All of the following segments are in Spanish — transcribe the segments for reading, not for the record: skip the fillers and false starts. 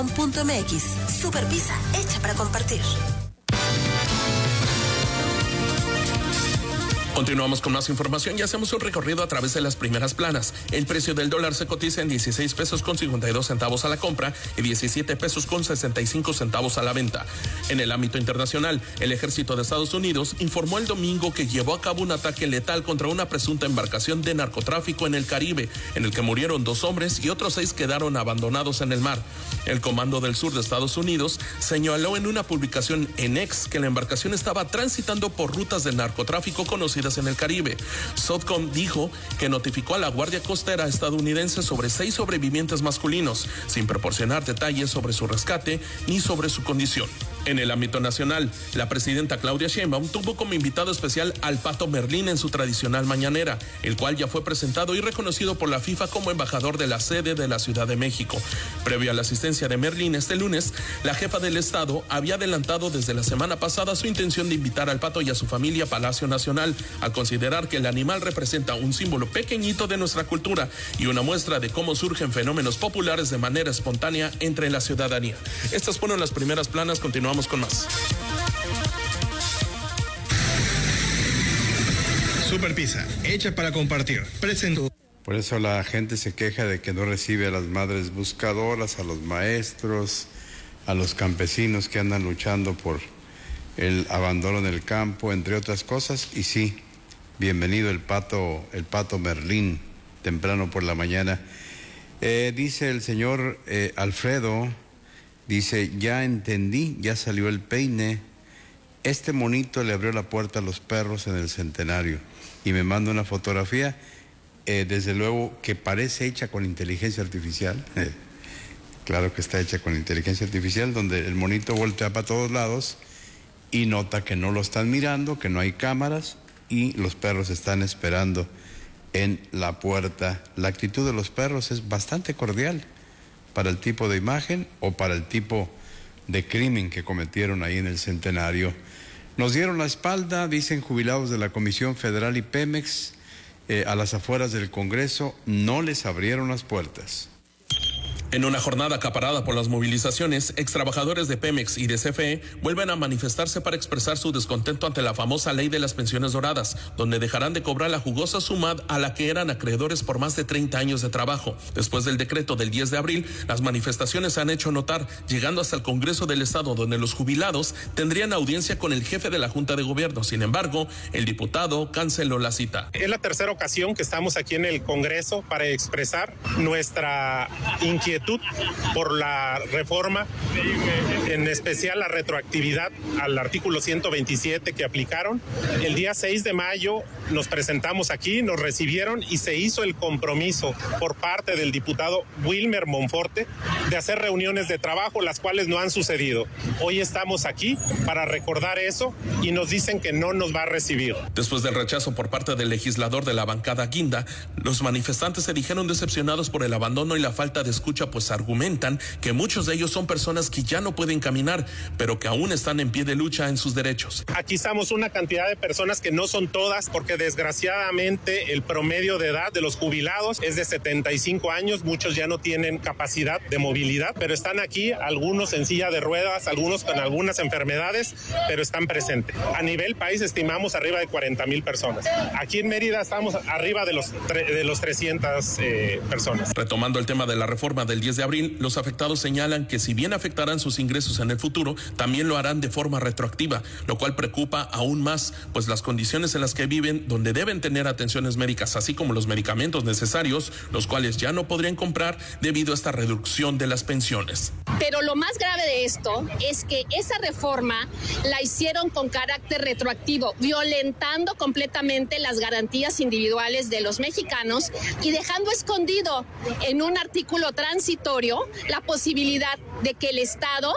MX. Super Pizza, hecha para compartir. Continuamos con más información y hacemos un recorrido a través de las primeras planas. El precio del dólar se cotiza en 16 pesos con 52 centavos a la compra y 17 pesos con 65 centavos a la venta. En el ámbito internacional, el ejército de Estados Unidos informó el domingo que llevó a cabo un ataque letal contra una presunta embarcación de narcotráfico en el Caribe, en el que murieron 2 hombres y otros 6 quedaron abandonados en el mar. El Comando del Sur de Estados Unidos señaló en una publicación en X que la embarcación estaba transitando por rutas de narcotráfico conocidas en el Caribe. SOCOM dijo que notificó a la Guardia Costera estadounidense sobre 6 sobrevivientes masculinos, sin proporcionar detalles sobre su rescate ni sobre su condición. En el ámbito nacional, la presidenta Claudia Sheinbaum tuvo como invitado especial al Pato Merlín en su tradicional mañanera, el cual ya fue presentado y reconocido por la FIFA como embajador de la sede de la Ciudad de México. Previo a la asistencia de Merlín este lunes, la jefa del Estado había adelantado desde la semana pasada su intención de invitar al Pato y a su familia a Palacio Nacional, al considerar que el animal representa un símbolo pequeñito de nuestra cultura y una muestra de cómo surgen fenómenos populares de manera espontánea entre la ciudadanía. Estas fueron las primeras planas, continuamos con más. Super Pizza, hecha para compartir. Presento. Por eso la gente se queja de que no recibe a las madres buscadoras, a los maestros, a los campesinos que andan luchando por el abandono en el campo, entre otras cosas. Y sí, bienvenido el pato Merlín, temprano por la mañana. Dice el señor Alfredo, dice, ya entendí, ya salió el peine. Este monito le abrió la puerta a los perros en el centenario. Y me manda una fotografía, desde luego que parece hecha con inteligencia artificial. Claro que está hecha con inteligencia artificial, donde el monito voltea para todos lados y nota que no lo están mirando, que no hay cámaras y los perros están esperando en la puerta. La actitud de los perros es bastante cordial para el tipo de imagen o para el tipo de crimen que cometieron ahí en el centenario. Nos dieron la espalda, dicen jubilados de la Comisión Federal y Pemex, a las afueras del Congreso, no les abrieron las puertas. En una jornada acaparada por las movilizaciones, extrabajadores de Pemex y de CFE vuelven a manifestarse para expresar su descontento ante la famosa ley de las pensiones doradas, donde dejarán de cobrar la jugosa suma a la que eran acreedores por más de 30 años de trabajo. Después del decreto del 10 de abril, las manifestaciones se han hecho notar, llegando hasta el Congreso del Estado, donde los jubilados tendrían audiencia con el jefe de la Junta de Gobierno. Sin embargo, el diputado canceló la cita. Es la tercera ocasión que estamos aquí en el Congreso para expresar nuestra inquietud por la reforma, en especial la retroactividad al artículo 127 que aplicaron. El día 6 de mayo nos presentamos aquí, nos recibieron y se hizo el compromiso por parte del diputado Wilmer Monforte de hacer reuniones de trabajo, las cuales no han sucedido. Hoy estamos aquí para recordar eso y nos dicen que no nos va a recibir. Después del rechazo por parte del legislador de la bancada Guinda, los manifestantes se dijeron decepcionados por el abandono y la falta de escucha, pues argumentan que muchos de ellos son personas que ya no pueden caminar, pero que aún están en pie de lucha en sus derechos. Aquí estamos una cantidad de personas que no son todas, porque desgraciadamente el promedio de edad de los jubilados es de 75 años, muchos ya no tienen capacidad de movilidad, pero están aquí, algunos en silla de ruedas, algunos con algunas enfermedades, pero están presentes. A nivel país estimamos arriba de 40,000 personas. Aquí en Mérida estamos arriba de los 300 personas. Retomando el tema de la reforma del 10 de abril, los afectados señalan que si bien afectarán sus ingresos en el futuro, también lo harán de forma retroactiva, lo cual preocupa aún más, pues las condiciones en las que viven, donde deben tener atenciones médicas, así como los medicamentos necesarios, los cuales ya no podrían comprar debido a esta reducción de las pensiones. Pero lo más grave de esto es que esa reforma la hicieron con carácter retroactivo, violentando completamente las garantías individuales de los mexicanos y dejando escondido en un artículo transitorio la posibilidad de que el Estado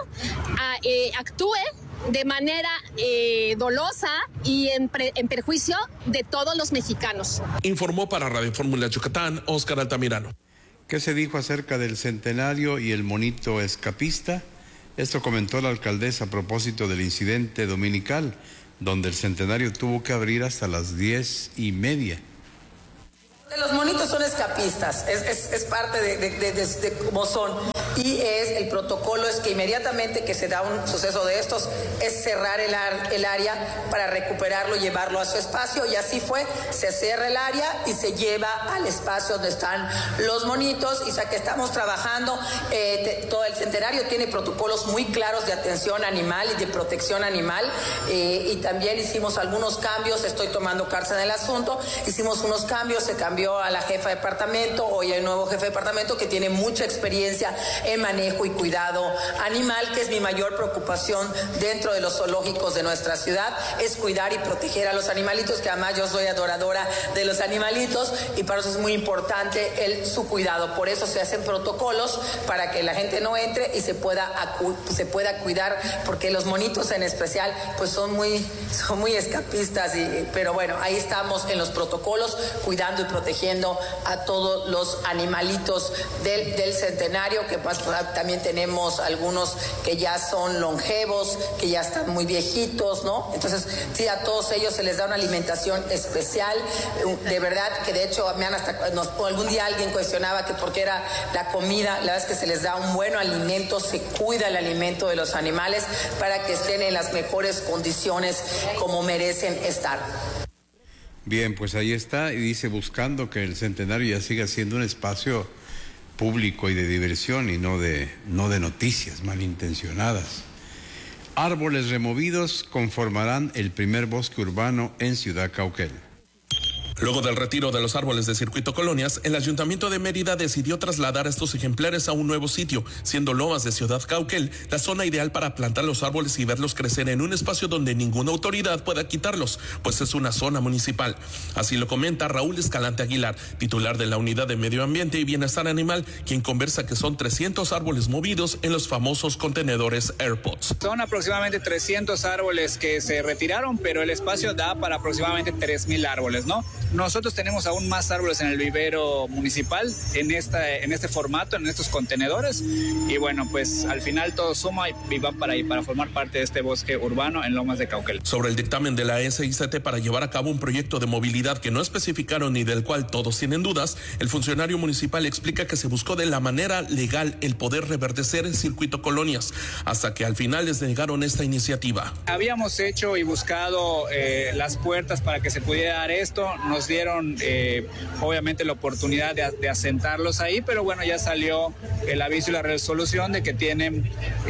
actúe de manera dolosa y en perjuicio de todos los mexicanos. Informó para Radio Fórmula Yucatán, Óscar Altamirano. ¿Qué se dijo acerca del centenario y el monito escapista? Esto comentó la alcaldesa a propósito del incidente dominical, donde el centenario tuvo que abrir hasta las 10:30. Los monitos son escapistas, es parte de cómo son. y el protocolo es que inmediatamente que se da un suceso de estos es cerrar el área para recuperarlo y llevarlo a su espacio, y así fue, se cierra el área y se lleva al espacio donde están los monitos, y ya que estamos trabajando, todo el centenario tiene protocolos muy claros de atención animal y de protección animal, y también hicimos algunos cambios, estoy tomando carta en el asunto, hicimos unos cambios, se cambió a la jefa de departamento, hoy hay un nuevo jefe de departamento que tiene mucha experiencia en manejo y cuidado animal, que es mi mayor preocupación dentro de los zoológicos de nuestra ciudad, es cuidar y proteger a los animalitos, que además yo soy adoradora de los animalitos, y para eso es muy importante su cuidado. Por eso se hacen protocolos para que la gente no entre y se pueda cuidar, porque los monitos en especial pues son muy escapistas, pero bueno, ahí estamos en los protocolos cuidando y protegiendo a todos los animalitos del centenario, que pues, también tenemos algunos que ya son longevos, que ya están muy viejitos, ¿no? Entonces, sí, a todos ellos se les da una alimentación especial, de verdad, que de hecho algún día alguien cuestionaba que por qué era la comida, la verdad es que se les da un buen alimento, se cuida el alimento de los animales para que estén en las mejores condiciones como merecen estar. Bien, pues ahí está, y dice, buscando que el centenario ya siga siendo un espacio público y de diversión y no de noticias malintencionadas. Árboles removidos conformarán el primer bosque urbano en Ciudad Cauquel. Luego del retiro de los árboles de Circuito Colonias, el Ayuntamiento de Mérida decidió trasladar estos ejemplares a un nuevo sitio, siendo Lomas de Ciudad Cauquel la zona ideal para plantar los árboles y verlos crecer en un espacio donde ninguna autoridad pueda quitarlos, pues es una zona municipal. Así lo comenta Raúl Escalante Aguilar, titular de la Unidad de Medio Ambiente y Bienestar Animal, quien conversa que son 300 árboles movidos en los famosos contenedores AirPods. Son aproximadamente 300 árboles que se retiraron, pero el espacio da para aproximadamente 3,000 árboles, ¿no? Nosotros tenemos aún más árboles en el vivero municipal, en este formato, en estos contenedores, y bueno, pues al final todo suma y va para ahí, para formar parte de este bosque urbano en Lomas de Cauquel. Sobre el dictamen de la SICT para llevar a cabo un proyecto de movilidad que no especificaron y del cual todos tienen dudas, el funcionario municipal explica que se buscó de la manera legal el poder reverdecer el Circuito Colonias, hasta que al final les negaron esta iniciativa. Habíamos hecho y buscado las puertas para que se pudiera dar esto, nos dieron obviamente la oportunidad de asentarlos ahí, pero bueno, ya salió el aviso y la resolución de que tienen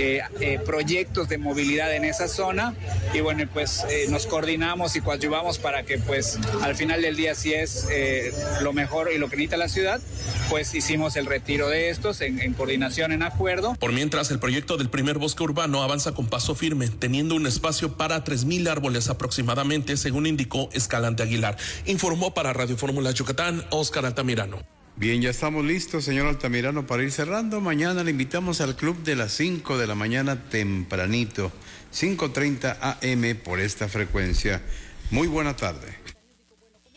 proyectos de movilidad en esa zona, y bueno, pues nos coordinamos y coadyuvamos para que pues al final del día, si es lo mejor y lo que necesita la ciudad, pues hicimos el retiro de estos en coordinación, en acuerdo. Por mientras, el proyecto del primer bosque urbano avanza con paso firme, teniendo un espacio para 3,000 árboles aproximadamente, según indicó Escalante Aguilar. Informó para Radio Fórmula Yucatán, Óscar Altamirano. Bien, ya estamos listos, señor Altamirano, para ir cerrando. Mañana le invitamos al club de las 5 de la mañana tempranito, 5:30 AM por esta frecuencia. Muy buena tarde.